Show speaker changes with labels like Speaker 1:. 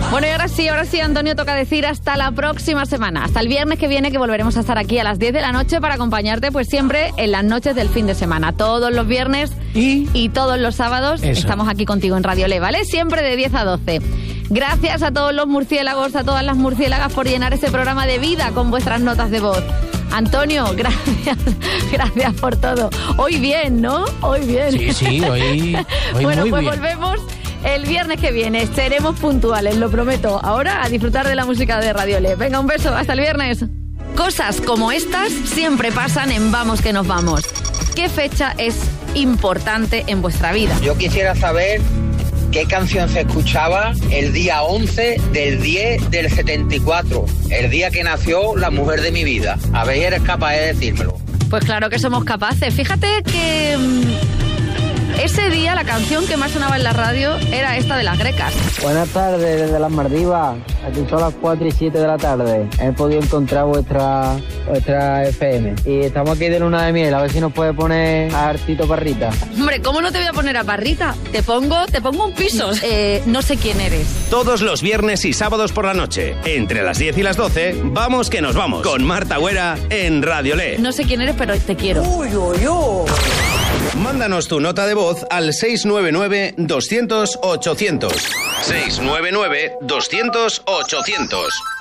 Speaker 1: Bueno, y ahora sí, Antonio, toca decir hasta la próxima semana. Hasta el viernes que viene, que volveremos a estar aquí a las 10 de la noche para acompañarte, pues siempre en las noches del fin de semana. Todos los viernes y todos los sábados estamos aquí contigo en Radio Le, ¿vale? Siempre de 10 a 12. Gracias a todos los murciélagos, a todas las murciélagas por llenar este programa de vida con vuestras notas de voz. Antonio, gracias por todo. Hoy bien, ¿no? Hoy bien.
Speaker 2: Sí, hoy
Speaker 1: bueno,
Speaker 2: muy
Speaker 1: pues
Speaker 2: bien.
Speaker 1: Volvemos el viernes que viene. Seremos puntuales, lo prometo. Ahora a disfrutar de la música de Radio Le. Venga, un beso, hasta el viernes. Cosas como estas siempre pasan en Vamos que nos vamos. ¿Qué fecha es importante en vuestra vida?
Speaker 3: Yo quisiera saber qué canción se escuchaba el día 11 del 10 del 74, el día que nació la mujer de mi vida. A ver, eres capaz de decírmelo.
Speaker 1: Pues claro que somos capaces. Fíjate que ese día la canción que más sonaba en la radio era esta de Las Grecas.
Speaker 4: Buenas tardes desde las Maldivas. Aquí son las 4 y 7 de la tarde. He podido encontrar vuestra FM. Y estamos aquí de luna de miel. A ver si nos puede poner a Artito Parrita.
Speaker 1: Hombre, ¿cómo no te voy a poner a Parrita? Te pongo un piso. No sé quién eres.
Speaker 5: Todos los viernes y sábados por la noche, entre las 10 y las 12, Vamos que nos vamos. Con Marta Agüera en Radio Le.
Speaker 1: No sé quién eres, pero te quiero.
Speaker 5: Mándanos tu nota de voz al 699-200-800. 699-200-800.